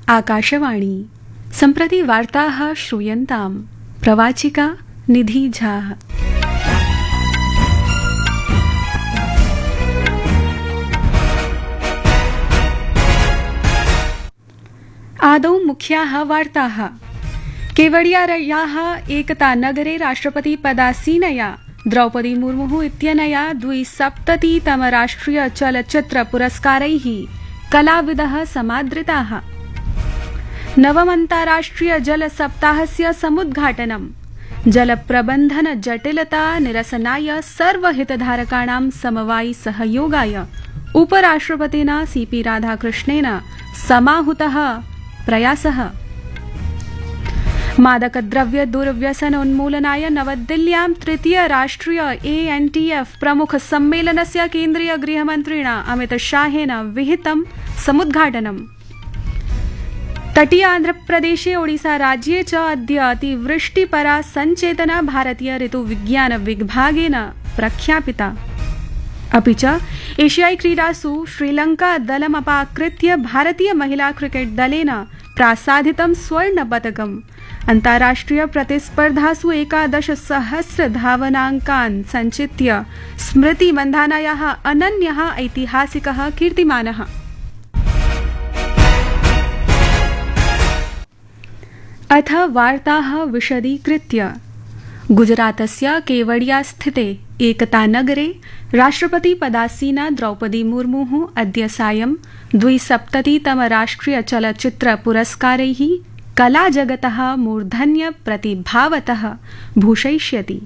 आकाशवाणी सम्प्रति वार्ताः श्रूयन्ताम् प्रवाचिका निधि झा। आदौ मुख्याः वार्ताः। केवडियायाः एकतानगरे राष्ट्रपतिपदासीनया द्रौपदी मुर्मु इत्यनया 270तम राष्ट्रिय चलच्चित्र पुरस्कारैः कलाविदः समादृताः। नवमन्ताराष्ट्रिय जल सप्ताहस्य समुद्घाटनम्। जलप्रबन्धन जटिलता निरसनाय सर्वहितधारकाणां समवायि सहयोगाय उपराष्ट्रपतिना सीपी राधाकृष्णेन समाहुतः प्रयासः। मादकद्रव्य दुर्व्यसनोन्मूलनाय नवदिल्ल्यां तृतीय राष्ट्रिय ANTF प्रमुख सम्मेलनस्य केन्द्रीय गृहमन्त्रिणा अमितशाहेन विहितं समुद्घाटनम्। तटीय आन्ध्रप्रदेशे ओडिसा राज्ये च अद्य अतिवृष्टिपरा सञ्चेतना भारतीय ऋतुविज्ञान विभागेन प्रख्यापिता। अपि च एशियाई क्रीडासु श्रीलंका दलमपाकृत्य भारतीय महिला क्रिकेट दलेन प्रासादितं स्वर्णपदकम्। अन्ताराष्ट्रिय प्रतिस्पर्धासु 11,000 धावनाङ्कान् सञ्चित्य स्मृति मन्धानायाः अनन्यः ऐतिहासिकः कीर्तिमानः। अथ वार्ताः विशदीकृत्य। गुजरातस्य केवडिया स्थिते एकतानगरे राष्ट्रपतिपदासीना द्रौपदी मुर्मु अद्य सायं 270तम राष्ट्रिय चलच्चित्र पुरस्कारैः कलाजगतः मूर्धन्य प्रतिभावतः भूषयिष्यति।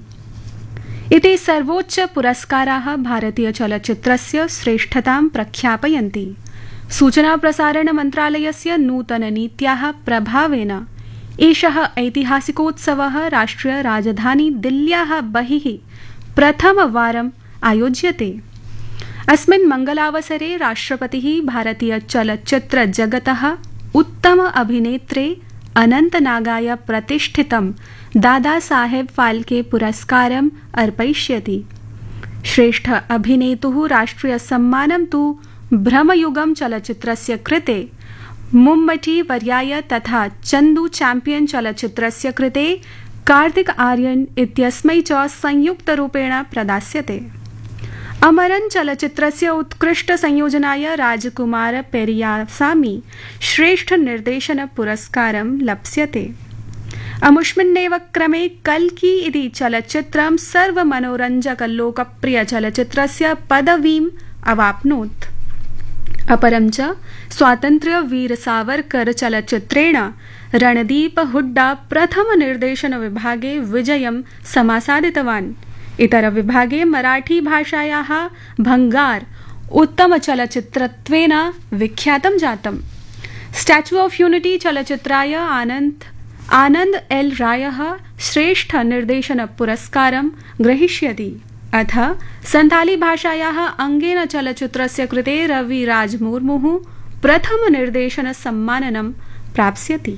एते सर्वोच्च पुरस्काराः भारतीय चलच्चित्रस्य श्रेष्ठतां प्रख्यापयन्ति। सूचना प्रसारण मन्त्रालयस्य नूतननीत्याः प्रभावेन एषः ऐतिहासिकोत्सवः राष्ट्रिय राजधानी दिल्ल्याः बहिः प्रथमवारम् आयोज्यते। अस्मिन् मङ्गलावसरे राष्ट्रपतिः भारतीय चलच्चित्र जगतः उत्तम अभिनेत्रे अनन्तनागाय प्रतिष्ठितं दादा साहेब फाल्के पुरस्कारम् अर्पयिष्यति। श्रेष्ठ अभिनेतुः राष्ट्रिय सम्मानं तु भ्रमयुगं चलच्चित्रस्य कृते मुम्मटी वर्याय तथा चन्दू चैम्पियन चलच्चित्रस्य कृते कार्तिक आर्यन इत्यस्मै च संयुक्तरूपेण प्रदास्यते। अमरन चलच्चित्रस्य उत्कृष्ट संयोजनाय राजकुमार पेरियासामी श्रेष्ठ निर्देशन पुरस्कारं लप्स्यते। अमुष्मिन्नेव क्रमे कल्की इति चलच्चित्रं सर्वमनोरञ्जक लोकप्रिय चलच्चित्रस्य पदवीम् अवाप्नोत्। अपरं च स्वातन्त्र्य वीर सावरकर चलच्चित्रेण रणदीप हुड्डा प्रथम निर्देशन विभागे विजयं समासादितवान्। इतर विभागे मराठी भाषायाः भंगार उत्तम चलच्चित्रत्वेन विख्यातं जातम्। Statue of unity चलच्चित्राय Anand L रायः श्रेष्ठ निर्देशन पुरस्कारं ग्रहीष्यति। अथ संथाली भाषायाः अंगेन चलच्चित्रस्य कृते रवि राज मुर्मुः प्रथम निर्देशन सम्माननं प्राप्स्यति।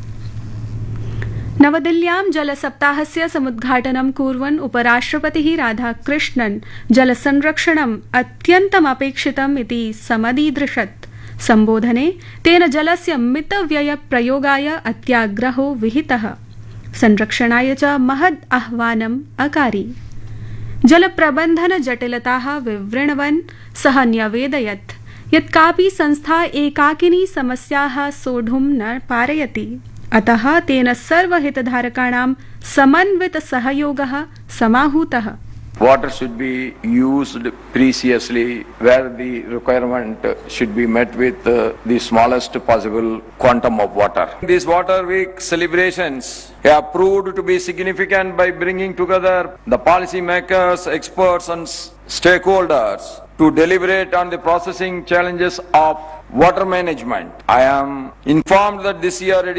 नवदिल्ल्यां जलसप्ताहस्य समुद्घाटनं कुर्वन् उपराष्ट्रपतिः राधाकृष्णन् जलसंरक्षणम् अत्यन्तमपेक्षितम् इति समदीदृशत्। सम्बोधने तेन जलस्य मितव्ययप्रयोगाय अत्याग्रहो विहितः। संरक्षणाय च महद् आह्वानम् अकारि। जलप्रबन्धन जटिलताः विवृण्वन् सः न्यवेदयत् यत् कापि संस्था एकाकिनी समस्याः सोढुं न पारयति। अतः तेन सर्वहितधारकाणां समन्वित सहयोगः समाहूतः। Water should be used preciously where the requirement should be met with the smallest possible quantum of water. These Water Week celebrations have proved to be significant by bringing together the policy makers, experts and stakeholders to deliberate on the processing challenges of water management. I am informed that this year